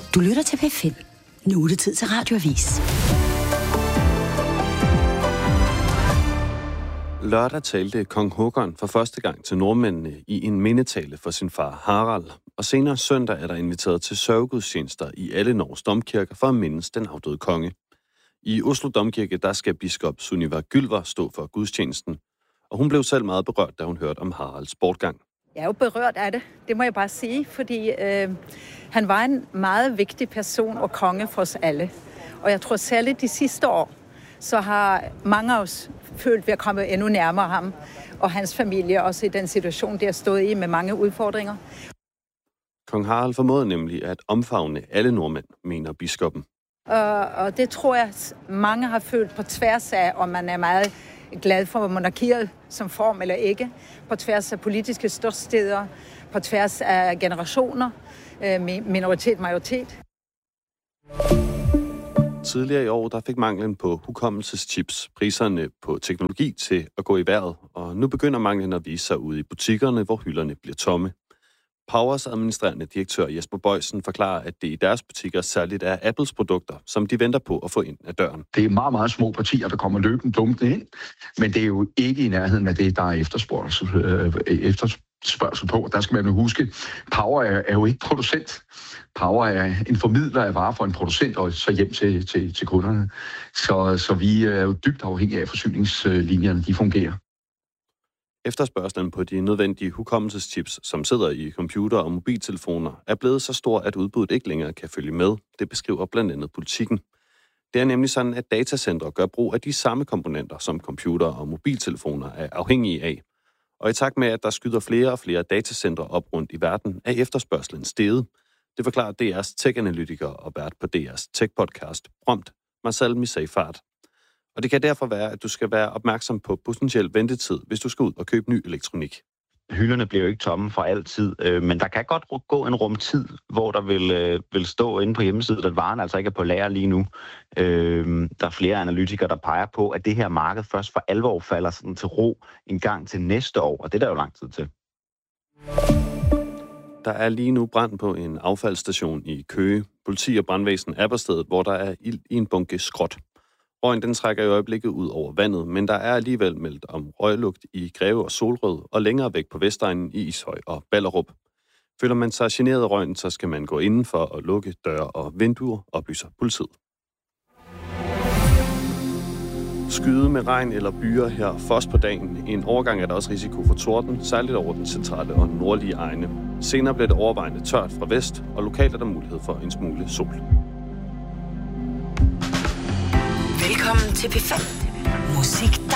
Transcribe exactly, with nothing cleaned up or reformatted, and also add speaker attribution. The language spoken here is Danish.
Speaker 1: Du lytter til P fem. Nu er det tid til Radioavis.
Speaker 2: Lørdag talte kong Håkon for første gang til nordmændene i en mindetale for sin far Harald. Og senere søndag er der inviteret til sørgegudstjenester i alle Norges domkirker for at mindes den afdøde konge. I Oslo Domkirke, der skal biskop Sunniva Gylver stå for gudstjenesten. Og hun blev selv meget berørt, da hun hørte om Haralds bortgang.
Speaker 3: Jeg er jo berørt af det, det må jeg bare sige, fordi øh, han var en meget vigtig person og konge for os alle. Og jeg tror særligt de sidste år, så har mange af os følt, at vi er kommet endnu nærmere ham og hans familie, også i den situation, de har stået i med mange udfordringer.
Speaker 2: Kong Harald formåede nemlig at omfavne alle nordmænd, mener biskoppen.
Speaker 3: Og, og det tror jeg, mange har følt på tværs af, om man er meget glad for monarkiet som form eller ikke, på tværs af politiske ståsteder, på tværs af generationer, minoritet-majoritet.
Speaker 2: Tidligere i år der fik manglen på hukommelseschips priserne på teknologi til at gå i vejret, og nu begynder manglen at vise sig ude i butikkerne, hvor hylderne bliver tomme. Powers administrerende direktør Jesper Bøjsen forklarer, at det i deres butikker særligt er Apples produkter, som de venter på at få ind ad døren.
Speaker 4: Det er meget, meget små partier, der kommer løbende dumpende ind, men det er jo ikke i nærheden af det, der er efterspørgsel, øh, efterspørgsel på. Der skal man jo huske, Power er, er jo ikke producent. Power er en formidler af varer for en producent og så hjem til, til, til kunderne. Så, så vi er jo dybt afhængige af, at forsyningslinjerne de fungerer.
Speaker 2: Efterspørgslen på de nødvendige hukommelseschips, som sidder i computer og mobiltelefoner, er blevet så stor, at udbuddet ikke længere kan følge med. Det beskriver blandt andet Politikken. Det er nemlig sådan, at datacentre gør brug af de samme komponenter, som computer og mobiltelefoner er afhængige af. Og i takt med, at der skyder flere og flere datacentre op rundt i verden, er efterspørgslen steget. Det forklarer D R's tech-analytiker og vært på D R's tech-podcast, Prompt, Marcel Misafart. Og det kan derfor være, at du skal være opmærksom på potentiel ventetid, hvis du skal ud og købe ny elektronik.
Speaker 5: Hylderne bliver jo ikke tomme for altid, men der kan godt gå en rum tid, hvor der vil, vil stå inde på hjemmesiden, at varen altså ikke er på lager lige nu. Der er flere analytikere, der peger på, at det her marked først for alvor falder sådan til ro en gang til næste år, og det er der jo lang tid til.
Speaker 2: Der er lige nu brand på en affaldsstation i Køge. Politi og brandvæsen er på stedet, hvor der er ild i en bunke skrot. Røgen den trækker i øjeblikket ud over vandet, men der er alligevel meldt om røglugt i Greve og Solrød og længere væk på Vestegnen i Ishøj og Ballerup. Føler man sig generet af røgen, så skal man gå indenfor og lukke døre og vinduer, oplyser politiet. Skyde med regn eller byer her først på dagen. En overgang er der også risiko for torden, særligt over den centrale og nordlige egne. Senere bliver det overvejende tørt fra vest, og lokalt er der mulighed for en smule sol.
Speaker 1: Velkommen til P fem. Musik